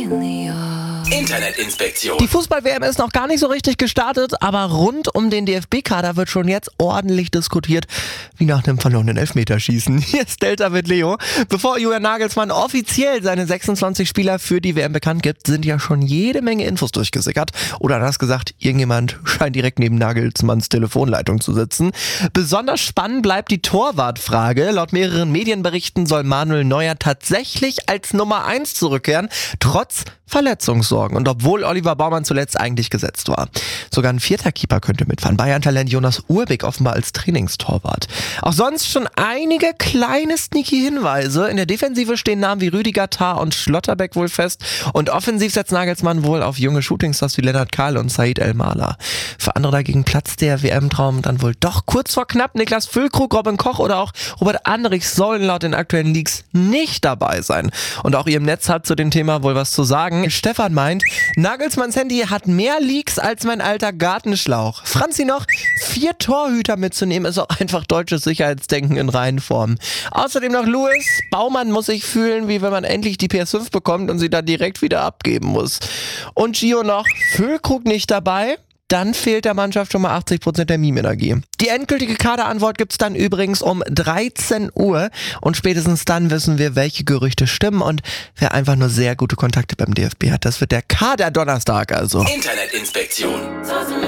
Internetinspektion. Die Fußball-WM ist noch gar nicht so richtig gestartet, aber rund um den DFB-Kader wird schon jetzt ordentlich diskutiert, wie nach einem verlorenen Elfmeterschießen. Hier ist Delta mit Leo. Bevor Julian Nagelsmann offiziell seine 26 Spieler für die WM bekannt gibt, sind ja schon jede Menge Infos durchgesickert. Oder anders gesagt, irgendjemand scheint direkt neben Nagelsmanns Telefonleitung zu sitzen. Besonders spannend bleibt die Torwartfrage. Laut mehreren Medienberichten soll Manuel Neuer tatsächlich als Nummer 1 zurückkehren, trotz Verletzungssorgen und obwohl Oliver Baumann zuletzt eigentlich gesetzt war. Sogar ein 4. Keeper könnte mitfahren. Bayern-Talent Jonas Urbik offenbar als Trainingstorwart. Auch sonst schon einige kleine sneaky Hinweise. In der Defensive stehen Namen wie Rüdiger, Tah und Schlotterbeck wohl fest und offensiv setzt Nagelsmann wohl auf junge Shootingstars wie Lennart Kahl und Said El-Mala. Für andere dagegen platzt der WM-Traum dann wohl doch kurz vor knapp. Niklas Füllkrug, Robin Koch oder auch Robert Andrich sollen laut den aktuellen Leaks nicht dabei sein. Und auch ihr im Netz hat zu dem Thema wohl was zu sagen. Stefan meint, Nagelsmanns Handy hat mehr Leaks als mein alter Gartenschlauch. Franzi noch, 4 Torhüter mitzunehmen, ist auch einfach deutsches Sicherheitsdenken in Reihenform. Außerdem noch Louis, Baumann muss sich fühlen, wie wenn man endlich die PS5 bekommt und sie dann direkt wieder abgeben muss. Und Gio noch, Füllkrug nicht dabei. Dann fehlt der Mannschaft schon mal 80% der Meme-Energie. Die endgültige Kaderantwort gibt's dann übrigens um 13 Uhr und spätestens dann wissen wir, welche Gerüchte stimmen und wer einfach nur sehr gute Kontakte beim DFB hat. Das wird der Kader-Donnerstag also. Internetinspektion.